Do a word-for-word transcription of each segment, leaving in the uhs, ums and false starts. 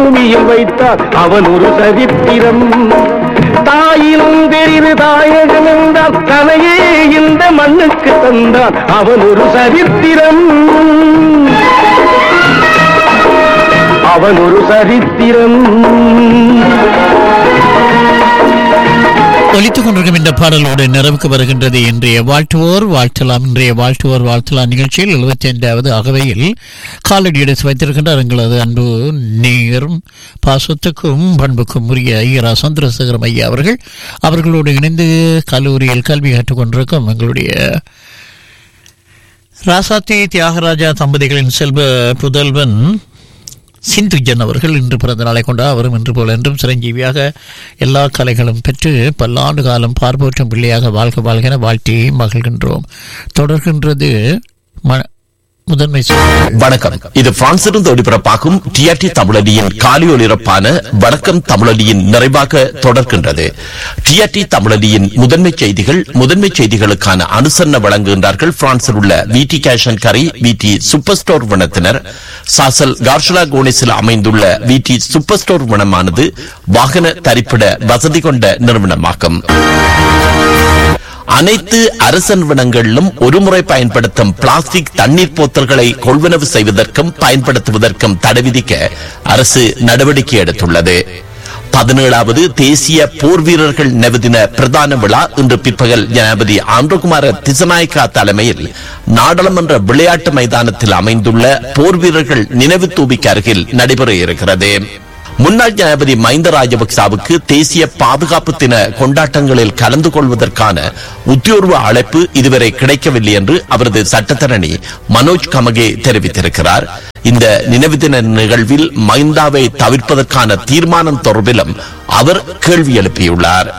பூமியில் வைத்தார் அவன் ஒரு சரித்திரம். தாயினும் பெரிது தாயகம் என்றால் தனையே இந்த மண்ணுக்கு தந்தான் அவன் ஒரு சரித்திரம். அவன் ஒரு சரித்திரம். ஒலித்துக் கொண்டிருக்கும் இந்த பாடலோடு நிறைவுக்கு வருகின்றது இன்றைய வாழ்த்துவோர் வாழ்த்தலாம். இன்றைய வாழ்த்துவோர் வாழ்த்தலாம் நிகழ்ச்சியில் எழுபத்தி ஐந்தாவது அகவையில் காலடி எடுத்து வைத்திருக்கின்றார் எங்களது அன்பு நேரும் பாசத்துக்கும் பண்புக்கும் உரிய ஐயரா சந்திரசேகரம் ஐயா அவர்கள். அவர்களோடு இணைந்து கல்லூரியில் கல்வி கற்றுக் கொண்டிருக்கும் எங்களுடைய ராசாத்தி தியாகராஜா தம்பதிகளின் செல்வ புதல்வன் சிந்துஜன் அவர்கள் இன்று பிறந்த நாளை கொண்டா அவரும் இன்று போல என்றும் சிரஞ்சீவியாக எல்லா கலைகளும் பெற்று பல்லாண்டு காலம் பார்ப்போற்றும் பிள்ளையாக வாழ்க வாழ்கென வாழ்த்தி மகிழ்கின்றோம். தொடர்கின்றது முதன்மை. வணக்கம். இது பிரான்சிலிருந்து ஒளிபரப்பாகும் டிஆர்டி தமிழொலியின் காலை ஒளிபரப்பான வணக்கம் தமிழொலியின் நிறைவாக தொடர்கின்றது. டிஆர்டி தமிழொலியின் முதன்மை செய்திகள். முதன்மை செய்திகளுக்கான அனுசரணை வழங்குகின்றார்கள் பிரான்சில் உள்ள விடி கேஷன் கரி விடி சூப்பர் ஸ்டோர் வனத்தினர். சாசல் கார்ஷலா கோனிஸில் அமைந்துள்ள விடி சூப்பர் ஸ்டோர் வனமானது வாகன தரிப்பிட வசதி கொண்ட நிறுவனமாகும். அனைத்து அரசு நிறுவனங்களிலும் ஒருமுறை பயன்படுத்தும் பிளாஸ்டிக் தண்ணீர் போத்தல்களை கொள்வனவு செய்வதற்கும் பயன்படுத்துவதற்கும் தடை விதிக்க அரசு நடவடிக்கை எடுத்துள்ளது. பதினேழாவது தேசிய போர் வீரர்கள் நினைவு தின பிரதான விழா இன்று பிற்பகல் ஜனாதிபதி ஆந்திரகுமார திசநாயக்கா தலைமையில் நாடாளுமன்ற விளையாட்டு மைதானத்தில் அமைந்துள்ள போர் வீரர்கள் நினைவு தூபிக்கு அருகில் நடைபெற இருக்கிறது. முன்னாள் ஜனாதிபதி மஹிந்த ராஜபக்சவுக்கு தேசிய பாதுகாப்பு தின கொண்டாட்டங்களில் கலந்து கொள்வதற்கான உத்தியோர்வு அழைப்பு இதுவரை கிடைக்கவில்லை என்று அவரது சட்டத்தரணி மனோஜ் கமகே தெரிவித்திருக்கிறார். இந்த நினைவு தின நிகழ்வில் மஹிந்தாவை தவிர்ப்பதற்கான தீர்மானம் தொடர்பிலும் அவர் கேள்வி எழுப்பியுள்ளார்.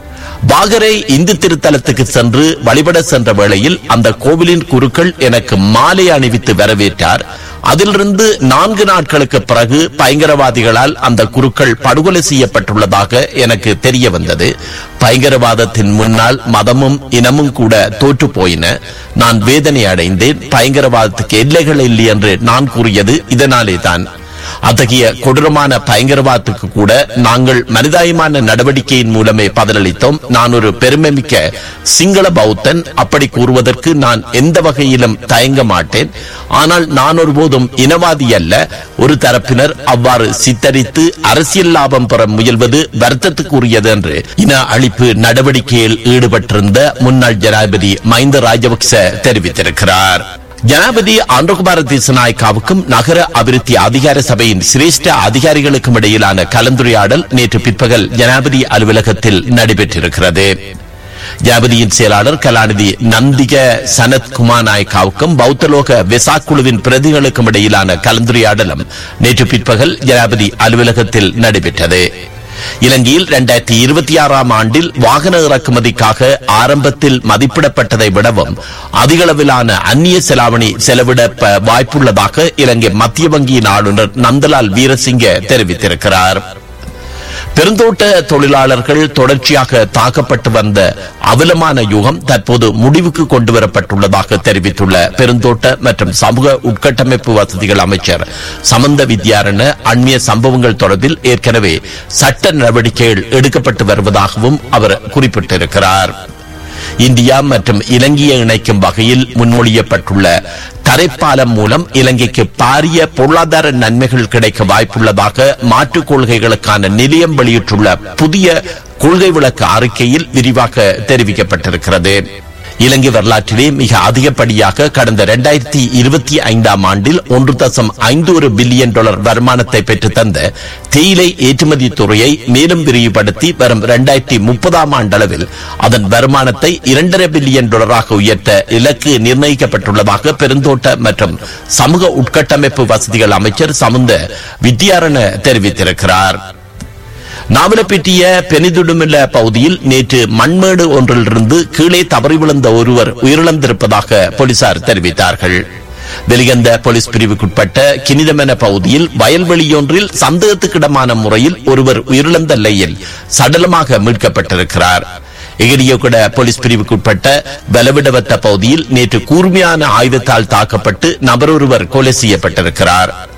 பாகரை இந்து திருத்தலத்துக்கு சென்று வழிபட சென்ற வேளையில் அந்த கோவிலின் குருக்கள் எனக்கு மாலை அணிவித்து வரவேற்றார். அதிலிருந்து நான்கு நாட்களுக்கு பிறகு பயங்கரவாதிகளால் அந்த குருக்கள் படுகொலை செய்யப்பட்டுள்ளதாக எனக்கு தெரிய வந்தது. பயங்கரவாதத்தின் முன்னால் மதமும் இனமும் கூட தோற்று போயின. நான் வேதனை அடைந்தேன். பயங்கரவாதத்துக்கு எல்லைகள் இல்லை என்று நான் கூறியது இதனாலே தான். அத்தகைய கொடூரமான பயங்கரவாதத்துக்கு கூட நாங்கள் மனிதாயமான நடவடிக்கையின் மூலமே பதிலளித்தோம். நான் ஒரு பெருமைமிக்க சிங்கள பௌத்தன். அப்படி கூறுவதற்கு நான் எந்த வகையிலும் தயங்க மாட்டேன். ஆனால் நான் ஒருபோதும் இனவாதி அல்ல. ஒரு தரப்பினர் அவ்வாறு சித்தரித்து அரசியல் லாபம் பெற முயல்வது வருத்தத்துக்குரியது என்று இன அழிப்பு நடவடிக்கையில் ஈடுபட்டிருந்த முன்னாள் ஜனாதிபதி மஹிந்த ராஜபக்ச தெரிவித்திருக்கிறார். ஜனாதிபதி ஆந்திரகுமார திசநாயக்காவுக்கும் நகர அபிவிருத்தி அதிகார சபையின் சிரேஷ்ட அதிகாரிகளுக்கும் இடையிலான கலந்துரையாடல் நேற்று பிற்பகல் ஜனாதிபதி அலுவலகத்தில் நடைபெற்றிருக்கிறது. ஜனாதிபதியின் செயலாளர் கலாநிதி நந்திக சனத் குமார் நாயக்காவுக்கும் பௌத்தலோக வெசாக் குழுவின் பிரதிகளுக்கும் இடையிலான கலந்துரையாடலும் நேற்று பிற்பகல் ஜனாதிபதி அலுவலகத்தில் நடைபெற்றது. இலங்கையில் இரண்டாயிரத்தி இருபத்தி ஆறாம் ஆண்டில் வாகன இறக்குமதிக்காக ஆரம்பத்தில் மதிப்பிடப்பட்டதை விடவும் அதிகளவிலான அந்நிய செலாவணி செலவிட வாய்ப்புள்ளதாக இலங்கை மத்திய வங்கியின் ஆளுநர் நந்தலால் வீரசிங்க தெரிவித்திருக்கிறார். பெருந்தோட்ட தொழிலாளர்கள் தொடர்ச்சியாக தாக்கப்பட்டு வந்த அவலமான யுகம் தற்போது முடிவுக்கு கொண்டுவரப்பட்டுள்ளதாக தெரிவித்துள்ள பெருந்தோட்ட மற்றும் சமூக உட்கட்டமைப்பு வசதிகள் அமைச்சர் சமந்த வித்யாரண அண்மைய சம்பவங்கள் தொடர்பில் ஏற்கனவே சட்ட நடவடிக்கைகள் எடுக்கப்பட்டு வருவதாகவும் அவர் குறிப்பிட்டிருக்கிறார். இந்தியா மற்றும் இலங்கையை இணைக்கும் வகையில் முன்மொழியப்பட்டுள்ள தரைப்பாலம் மூலம் இலங்கைக்கு பாரிய பொருளாதார நன்மைகள் கிடைக்க வாய்ப்புள்ளதாக மாற்றுக் கொள்கைகளுக்கான நிலையம் வெளியிட்டுள்ள புதிய கொள்கை விளக்க அறிக்கையில் விரிவாக தெரிவிக்கப்பட்டிருக்கிறது. இலங்கை வரலாற்றிலே மிக அதிகப்படியாக கடந்த இரண்டாயிரத்தி இருபத்தி ஐந்தாம் ஆண்டில் ஒன்று தசம் ஐந்து ஒரு பில்லியன் டாலர் வருமானத்தை பெற்று தந்த தேயிலை ஏற்றுமதி துறையை மேலும் விரிவுபடுத்தி வரும் இரண்டாயிரத்தி முப்பதாம் ஆண்டளவில் அதன் வருமானத்தை இரண்டரை பில்லியன் டாலராக உயர்த்த இலக்கு நிர்ணயிக்கப்பட்டுள்ளதாக பெருந்தோட்ட மற்றும் சமூக உட்கட்டமைப்பு வசதிகள் அமைச்சர் சமந்த வித்யாரண தெரிவித்திருக்கிறார். நாவலப்பிட்டிய பெனிதுடுமில்ல பகுதியில் நேற்று மண்மேடு ஒன்றிலிருந்து கீழே தவறி விழுந்த ஒருவர் உயிரிழந்திருப்பதாக போலீசார் தெரிவித்தார்கள். வெளிகந்த போலீஸ் பிரிவுக்குட்பட்ட கினிதமென பகுதியில் வயல்வெளியொன்றில் சந்தேகத்துக்கிடமான முறையில் ஒருவர் உயிரிழந்த நிலையில் சடலமாக மீட்கப்பட்டிருக்கிறார். எகிரியகுட போலீஸ் பிரிவுக்குட்பட்ட பலவிடவத்த பகுதியில் நேற்று கூர்மையான ஆயுதத்தால் தாக்கப்பட்டு நபரொருவர் கொலை செய்யப்பட்டிருக்கிறார்.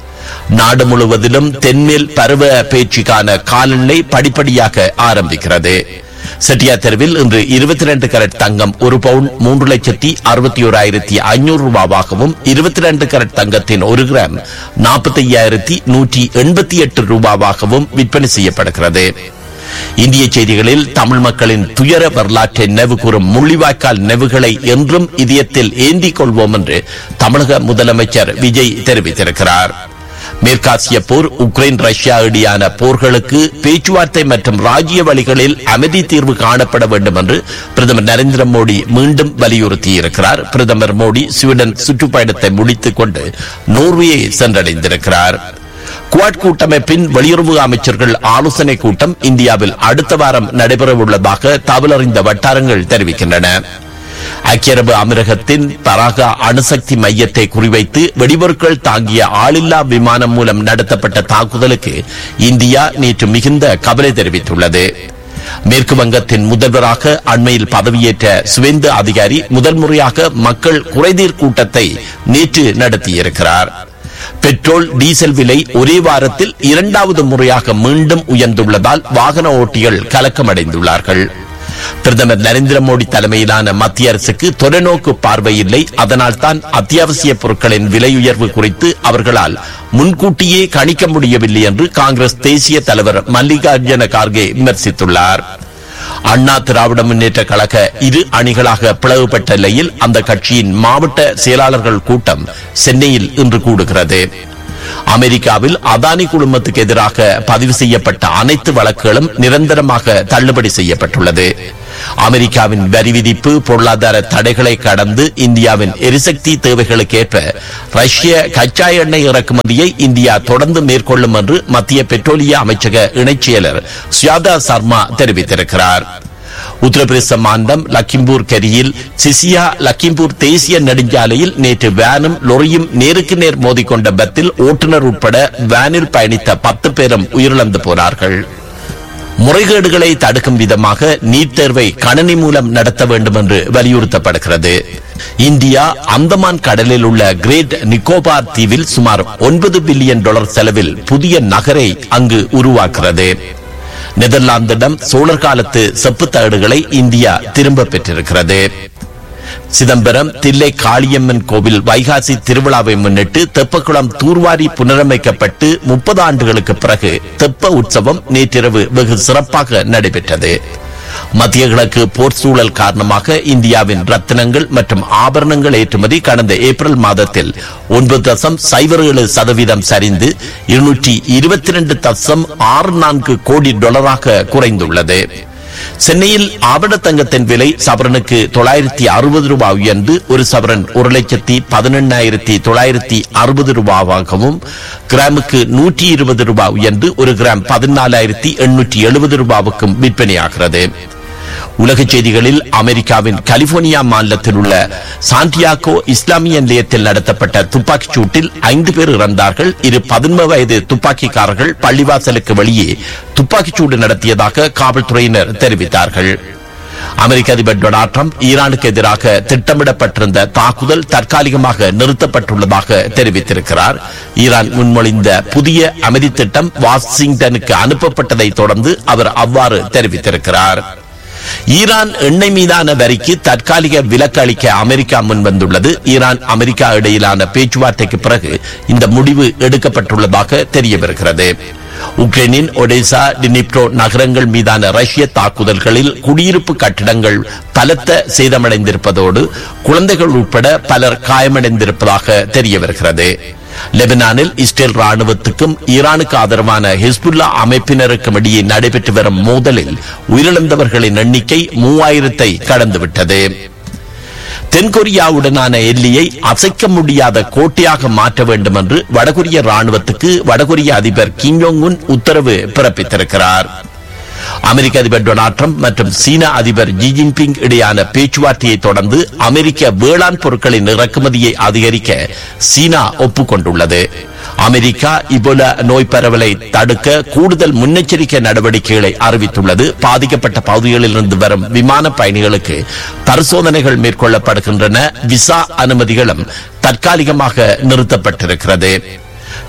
நாடு முழுவதிலும் தென்மேல் பருவ பேச்சுக்கான காலநிலை படிப்படியாக ஆரம்பிக்கிறது. செட்டியார் தெருவில் இன்று இருபத்தி இரண்டு கரட் தங்கம் ஒரு பவுன் மூன்று லட்சத்தி அறுபத்தி ஓராயிரத்தி ஐநூறு ரூபாவாகவும், இருபத்தி இரண்டு கரட் தங்கத்தின் ஒரு கிராம் நாற்பத்தி ஐயாயிரத்தி நூற்றி எண்பத்தி எட்டு ரூபாவாகவும் விற்பனை செய்யப்படுகிறது. இந்திய செய்திகளில் தமிழ் மக்களின் துயர வரலாற்றை நினைவு கூறும் முள்ளிவாய்க்கால் நினைவுகளை என்றும் இதயத்தில் ஏந்திக் கொள்வோம் என்று தமிழக முதலமைச்சர் விஜய் தெரிவித்திருக்கிறார். மேற்காசிய போர், உக்ரைன் ரஷ்யா இடையான போர்களுக்கு பேச்சுவார்த்தை மற்றும் ராஜ்ய வழிகளில் அமைதி தீர்வு காணப்பட வேண்டும் என்று பிரதமர் நரேந்திர மோடி மீண்டும் வலியுறுத்தியிருக்கிறார். பிரதமர் மோடி ஸ்வீடன் சுற்றுப்பயணத்தை முடித்துக் கொண்டு நோர்வேயை சென்றடைந்திருக்கிறார். குவாட் கூட்டமைப்பின் வெளியுறவு அமைச்சர்கள் ஆலோசனை கூட்டம் இந்தியாவில் அடுத்த வாரம் நடைபெறவுள்ளதாக தகவலறிந்த வட்டாரங்கள் தெரிவிக்கின்றன. ஐக்கிய அரபு அமீரகத்தின் பராகா அணுசக்தி மையத்தை குறிவைத்து வெடிபொருட்கள் தாங்கிய ஆளில்லா விமானம் மூலம் நடத்தப்பட்ட தாக்குதலுக்கு இந்தியா நேற்று மிகுந்த கவலை தெரிவித்துள்ளது. மேற்கு வங்கத்தின் முதல்வராக அண்மையில் பதவியேற்ற சுவேந்து அதிகாரி முதல் முறையாக மக்கள் குறைதீர் கூட்டத்தை நேற்று நடத்தியிருக்கிறார். பெட்ரோல் டீசல் விலை ஒரே வாரத்தில் இரண்டாவது முறையாக மீண்டும் உயர்ந்துள்ளதால் வாகன ஓட்டிகள் கலக்கமடைந்துள்ளார்கள். பிரதமர் நரேந்திர மோடி தலைமையிலான மத்திய அரசுக்கு தொலைநோக்கு பார்வை இல்லை. அதனால் தான் அத்தியாவசிய பொருட்களின் விலை உயர்வு குறித்து அவர்களால் முன்கூட்டியே கணிக்க முடியவில்லை என்று காங்கிரஸ் தேசிய தலைவர் மல்லிகார்ஜுன கார்கே விமர்சித்துள்ளார். அண்ணா திராவிட முன்னேற்ற கழக இரு அணிகளாக பிளவுபட்ட நிலையில் அந்த கட்சியின் மாவட்ட செயலாளர்கள் கூட்டம் சென்னையில் இன்று கூடுகிறது. அமெரிக்காவில் அதானி குழுமத்துக்கு எதிராக பதிவு செய்யப்பட்ட அனைத்து வழக்குகளும் நிரந்தரமாக தள்ளுபடி செய்யப்பட்டுள்ளது. அமெரிக்காவின் வரி விதிப்பு, பொருளாதார தடைகளை கடந்து இந்தியாவின் எரிசக்தி தேவைகளுக்கேற்ப ரஷ்ய கச்சா எண்ணெய் இறக்குமதியை இந்தியா தொடர்ந்து மேற்கொள்ளும் என்று மத்திய பெட்ரோலிய அமைச்சக இணைச் செயலர் சுயாதா சர்மா தெரிவித்திருக்கிறார். உத்தரப்பிரதேச மாநிலம் லக்கிம்பூர் கரியில் சிசியா லக்கிம்பூர் தேசிய நெடுஞ்சாலையில் நேற்று வேனும் லொரியும் நேருக்கு நேர் மோதிக்கொண்ட பத்தில் ஓட்டுநர் உட்பட வேனில் பயணித்த பத்து பேரும் உயிரிழந்து போனார்கள். முறைகேடுகளை தடுக்கும் விதமாக நீட் தேர்வை கணனி மூலம் நடத்த வேண்டும் என்று வலியுறுத்தப்படுகிறது. இந்தியா அந்தமான் கடலில் உள்ள கிரேட் நிக்கோபார் தீவில் சுமார் ஒன்பது பில்லியன் டாலர் செலவில் புதிய நகரை அங்கு உருவாக்குகிறது. நெதர்லாந்திடம் சோழர் காலத்து செப்புத்தகடுகளை இந்தியா திரும்ப பெற்றிருக்கிறது. சிதம்பரம் தில்லை காளியம்மன் கோவில் வைகாசி திருவிழாவை முன்னிட்டு தெப்பக்குளம் தூர்வாரி புனரமைக்கப்பட்டு முப்பது ஆண்டுகளுக்கு பிறகு தெப்ப உற்சவம் நேற்றிரவு வெகு சிறப்பாக நடைபெற்றது. மத்திய கிழக்கு போர் சூழல் காரணமாக இந்தியாவின் ரத்தினங்கள் மற்றும் ஆபரணங்கள் ஏற்றுமதி கடந்த ஏப்ரல் மாதத்தில் ஒன்பது தசம் சைபர் ஏழு சதவீதம் சரிந்து இருநூற்றி இருபத்தி இரண்டு தசம் ஆறு நான்கு கோடி டாலராக குறைந்துள்ளது. சென்னையில் ஆபரண தங்கத்தின் விலை சவரனுக்கு தொள்ளாயிரத்தி அறுபது ரூபாய் உயர்ந்து ஒரு சவரன் ஒரு லட்சத்தி பதினெண்ணாயிரத்தி தொள்ளாயிரத்தி அறுபது ரூபாவாகவும், கிராமுக்கு நூற்றி இருபது ரூபாய் உயர்ந்து ஒரு கிராம் பதினாலாயிரத்தி எண்ணூற்றி எழுபது ரூபாவுக்கும் விற்பனையாகிறது. உலக செய்திகளில் அமெரிக்காவின் கலிபோர்னியா மாநிலத்தில் உள்ள சாண்டியாகோ இஸ்லாமிய நிலையத்தில் நடத்தப்பட்ட துப்பாக்கிச் சூட்டில் ஐந்து பேர் இறந்தார்கள். இரு பதினொன்று வயது துப்பாக்கிக்காரர்கள் பள்ளிவாசலுக்கு வெளியே துப்பாக்கிச் சூடு நடத்தியதாக காவல்துறையினர் தெரிவித்தார்கள். அமெரிக்க அதிபர் டொனால்ட் ட்ரம்ப் ஈரானுக்கு எதிராக திட்டமிடப்பட்டிருந்த தாக்குதல் தற்காலிகமாக நிறுத்தப்பட்டுள்ளதாக தெரிவித்திருக்கிறார். ஈரான் முன்மொழிந்த புதிய அமைதி திட்டம் வாஷிங்டனுக்கு அனுப்பப்பட்டதை தொடர்ந்து அவர் அவ்வாறு தெரிவித்திருக்கிறார். ஈரான் எண்ணெய் மீதான வரிக்கு தற்காலிக விலக்கு அளிக்க அமெரிக்கா முன்வந்துள்ளது. ஈரான் அமெரிக்கா இடையிலான பேச்சுவார்த்தைக்கு பிறகு இந்த முடிவு எடுக்கப்பட்டுள்ளதாக தெரிய வருகிறது. உக்ரைனின் ஒடேசா, டினிப்ரோ நகரங்கள் மீதான ரஷ்ய தாக்குதல்களில் குடியிருப்பு கட்டிடங்கள் பலத்த சேதமடைந்திருப்பதோடு குழந்தைகள் உட்பட பலர் காயமடைந்திருப்பதாக தெரிய வருகிறது. லெபனானில் இஸ்ரேல் ராணுவத்துக்கும் ஈரானுக்கு ஆதரவான ஹிஸ்புல்லா அமைப்பினருக்கும் இடையே நடைபெற்று வரும் மோதலில் உயிரிழந்தவர்களின் எண்ணிக்கை மூவாயிரத்தை கடந்துவிட்டது. தென்கொரியாவுடனான எல்லையை அசைக்க முடியாத கோட்டையாக மாற்ற வேண்டும் என்று வடகொரிய ராணுவத்துக்கு வடகொரிய அதிபர் கிம் ஜோங் உன் உத்தரவு பிறப்பித்திருக்கிறார். அமெரிக்க அதிபர் டொனால்ட் ட்ரம்ப் மற்றும் சீன அதிபர் ஜி ஜின்பிங் இடையான பேச்சுவார்த்தையை தொடர்ந்து அமெரிக்க வேளாண் பொருட்களின் இறக்குமதியை அதிகரிக்க சீனா ஒப்புக்கொண்டுள்ளது. அமெரிக்கா இபோலா நோய் பரவலை தடுக்க கூடுதல் முன்னெச்சரிக்கை நடவடிக்கைகளை அறிவித்துள்ளது. பாதிக்கப்பட்ட பகுதிகளில் இருந்து வரும் விமான பயணிகளுக்கு பரிசோதனைகள் மேற்கொள்ளப்படுகின்றன. விசா அனுமதிகளும் தற்காலிகமாக நிறுத்தப்பட்டிருக்கிறது.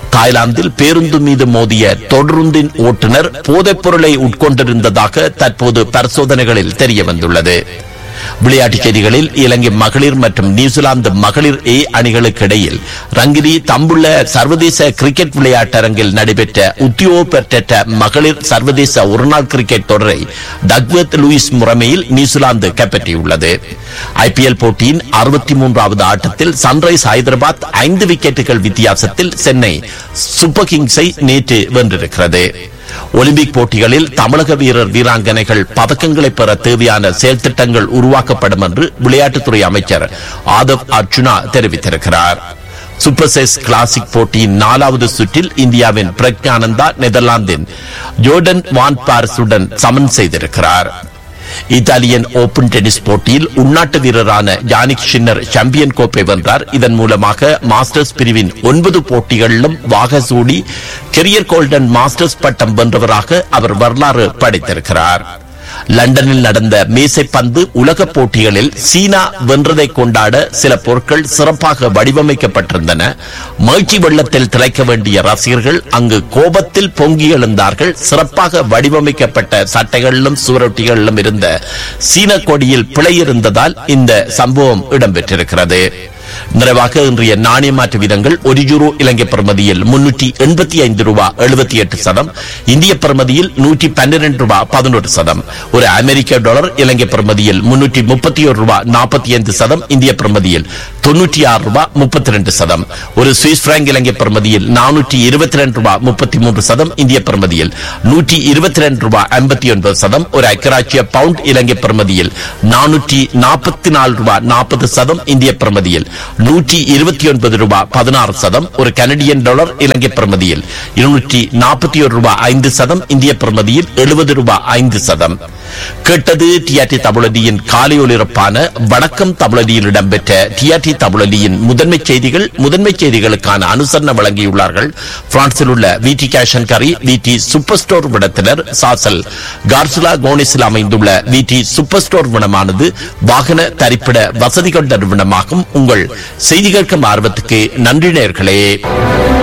தாய்லாந்தில் பேருந்து மீது மோதிய தொடருந்தின் ஓட்டுநர் போதைப் பொருளை உட்கொண்டிருந்ததாக தற்போது பரிசோதனைகளில் தெரிய வந்துள்ளது. விளையாட்டுச் செய்திகளில் இலங்கை மகளிர் மற்றும் நியூசிலாந்து மகளிர் ஏ அணிகளுக்கு இடையில் ரங்கிரி தம்புள்ள சர்வதேச கிரிக்கெட் விளையாட்டரங்கில் நடைபெற்ற உத்தியோகபெற்ற மகளிர் சர்வதேச ஒருநாள் கிரிக்கெட் தொடரை டக்வர்த் லூயிஸ் முறைமையில் நியூசிலாந்து கைப்பற்றியுள்ளது. ஐபிஎல் போட்டியின் அறுபத்தி மூன்றாவது ஆட்டத்தில் சன்ரைஸ் ஹைதராபாத் ஐந்து விக்கெட்டுகள் வித்தியாசத்தில் சென்னை சூப்பர் கிங்ஸை நேற்று வென்றிருக்கிறது. ஒலிம்பிக் போட்டிகளில் தமிழக வீரர் வீராங்கனைகள் பதக்கங்களை பெற தேவையான செயல் திட்டங்கள் உருவாக்கப்படும் என்று விளையாட்டுத்துறை அமைச்சர் ஆதவ் அர்ஜுனா தெரிவித்திருக்கிறார். சூப்பர் சைஸ் கிளாசிக் போட்டியின் நாலாவது சுற்றில் இந்தியாவின் பிரக்ஞானந்தா நெதர்லாந்தின் ஜோர்டன் வான் பாரிஸுடன் சமன் செய்திருக்கிறார். இத்தாலியன் ஓபன் டென்னிஸ் போட்டியில் உள்நாட்டு வீரரான யானிக் ஷின்னர் சாம்பியன் கோப்பை வென்றார். இதன் மூலமாக மாஸ்டர்ஸ் பிரிவின் ஒன்பது போட்டிகளிலும் வாக சூடி கெரியர் கோல்டன் மாஸ்டர்ஸ் பட்டம் வென்றவராக அவர் வரலாறு படைத்திருக்கிறார். லண்டனில் நடந்த மேசைப்பந்து உலக போட்டிகளில் சீனா வென்றதை கொண்டாட சில பொருட்கள் சிறப்பாக வடிவமைக்கப்பட்டிருந்தன. மகிழ்ச்சி வெள்ளத்தில் திளைக்க வேண்டிய ரசிகர்கள் அங்கு கோபத்தில் பொங்கி எழுந்தார்கள். சிறப்பாக வடிவமைக்கப்பட்ட சட்டைகளிலும் சுவரொட்டிகளிலும் இருந்த சீன கொடியில் பிழை இருந்ததால் இந்த சம்பவம் இடம்பெற்றிருக்கிறது. நிறைவாக இன்றைய நாணய மாற்று வீதங்கள் ஒரு யூரோ இலங்கை பிரமதியில் முன்னூற்றி எண்பத்தி ஐந்து ரூபாய் எழுபத்தி எட்டு சதம், இந்திய பிரமதியில் நூற்றி பன்னிரண்டு ரூபாய் பதினொரு சதம், ஒரு அமெரிக்க டாலர் இலங்கை பிரமதியில் முன்னூற்றி முப்பத்தி ஒரு ரூபாய் நாற்பத்தி ஐந்து சதம், இந்திய பிரமதியில் தொன்னூற்றி ஆறு ரூபாய் முப்பத்தி ரெண்டு சதம், ஒரு சுவிஸ் பிராங்க் இலங்கை பிரமதியில் நானூற்றி இருபத்தி ரெண்டு ரூபாய் முப்பத்தி மூன்று சதம், இந்திய பிரமதியில் நூற்றி இருபத்தி ரெண்டு ரூபாய் ஐம்பத்தி ஒன்பது சதம், ஒரு ஐக்கியராட்சிய பவுண்ட் இலங்கை பிரமதியில் நானூற்றி நாற்பத்தி நாலு ரூபாய் நாற்பது சதம், இந்திய பிரமதியில் நூற்றி இருபத்தி ஒன்பது ரூபாய் பதினாறு சதம், ஒரு கனடியன் டாலர் இலங்கை பிரமதியில் இருநூற்றி நாற்பத்தி ஒரு ரூபாய் ஐந்து சதம், இந்திய பிரமதியில் எழுபது ரூபாய் ஐந்து சதம். கேட்டது டிஆர்டி தமிழடியின் காலை ஒலிபரப்பான வணக்கம் தமிழடியில் இடம்பெற்ற டிஆர்டி தமிழடியின் முதன்மை செய்திகள். முதன்மை செய்திகளுக்கான அனுசரணை வழங்கியுள்ளார்கள் பிரான்சில் உள்ள விடி கேஷ் அண்ட் கரி, விடி சூப்பர் ஸ்டோர் விடத்தினர், சாசல் கார்சுலா கோனிஸில் அமைந்துள்ள விடி சூப்பர் ஸ்டோர் விடமானது வாகன தரிப்பிட வசதி கொண்ட நிறுவனமாகும். உங்கள் செய்தி கேட்கும் ஆர்வத்துக்கு நன்றி நேயர்களே.